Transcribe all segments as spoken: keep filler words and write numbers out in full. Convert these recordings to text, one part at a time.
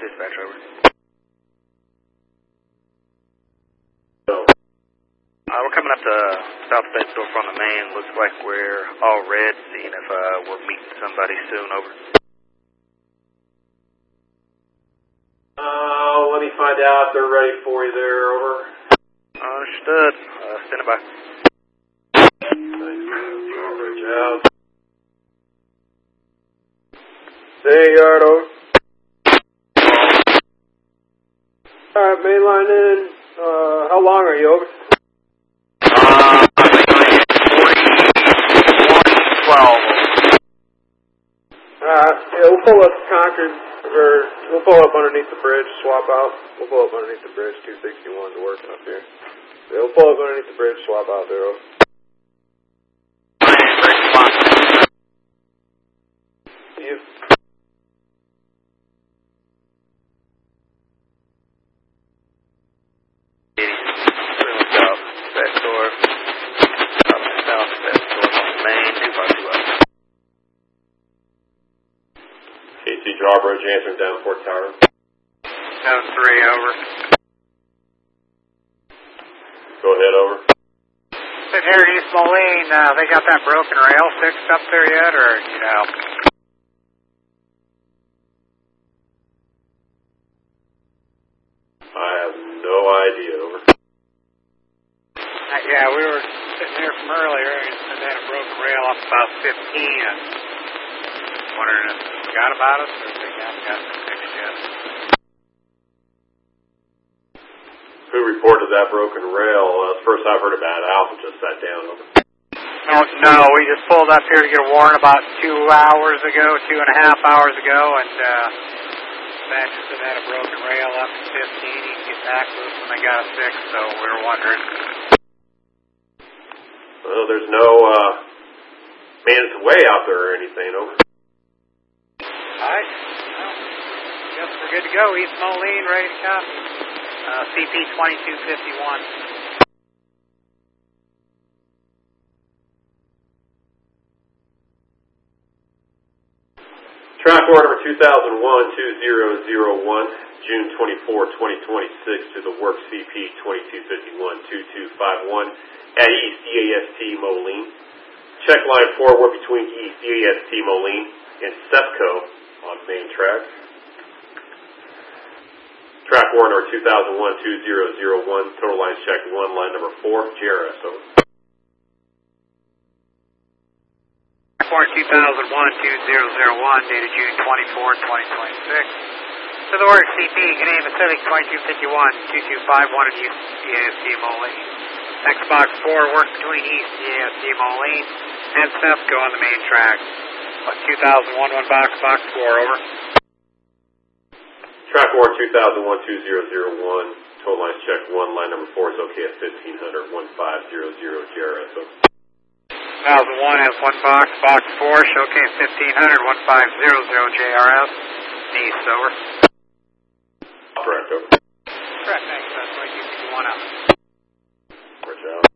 dispatch, over. Uh, we're coming up to South Bed Store from the main. Looks like we're all red, seeing if uh, we're meeting somebody soon, over. Uh, let me find out if they're ready for you there, over. Understood. Uh, standing by. Thanks, Bridge out. Day yard, over. Alright, main line in. Uh, how long are you, over? Uh, I think I hit forty-one twelve. Alright, yeah, we'll pull up Concord, or we'll pull up underneath the bridge, swap out. We'll pull up underneath the bridge, two sixty-one's working up here. Yeah, we'll pull up underneath the bridge, swap out there, over. You. K C Drawbridge, answering down Fort Tower. seven three, over. Go ahead, over. Sitting here in East Moline, uh, they got that broken rail fixed up there yet, or, you know? I have no idea, over. Uh, yeah, we were sitting there from earlier, and they had a broken rail up about fifteen, and wondering if they forgot about us, or if they haven't got it fixed yet. Who reported that broken rail? Uh, first I've heard about it. Alpha just sat down, over. No, no, we just pulled up here to get a warrant about two hours ago, two and a half hours ago, and uh, Manchester had a broken rail up to fifteen. He can get back to us when they got it fixed, so we were wondering. Well, there's no uh, man's way out there or anything, over. All right. Well, guess we're good to go. East Moline, ready to copy. Uh, C P twenty-two fifty-one. Track order number two thousand one two thousand one, June twenty-fourth, twenty twenty-six, to the work C P twenty-two fifty-one two two five one at East E A S T Moline. Check line four, work between East E A S T Moline and Sefco on main track. Track order number two thousand one two thousand one, total lines check one, line number four, J R S, over. Report two thousand one two thousand one, dated June twenty-fourth, twenty twenty-six. To the work, C P, Canadian Pacific twenty-two fifty-one two two five one at East E A S T Moline. X box four, work between East E A S T Moline and Sefco on the main track. two thousand one, one box, box four, over. Track order two thousand one two thousand one, total lines check one, line number four is okay at fifteen hundred, fifteen hundred J R S, over. two thousand one has one box, box four, showcase fifteen hundred, fifteen hundred J R S, East, over. Correct, over. Correct, thanks, that's twenty-two fifty-one out. Bridge out.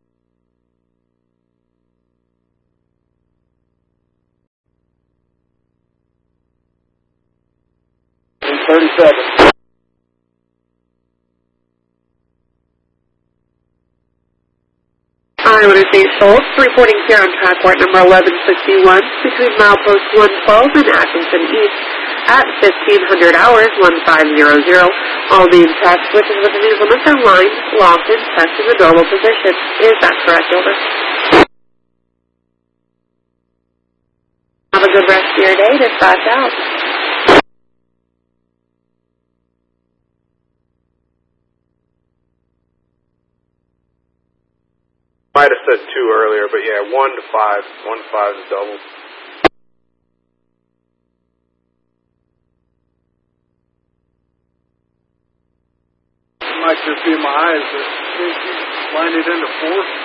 thirty-seven. Eyewitness Schultz reporting here on track port number eleven sixty-one between milepost one twelve and Atkinson East at fifteen hundred hours, fifteen hundred. All main track switches with the news limits are lined, locked, and set in the normal position. Is that correct, over? Have a good rest of your day. Dispatch out. Might have said two earlier, but yeah, one to five. One to five is double. It might just be my eyes that lined it into four.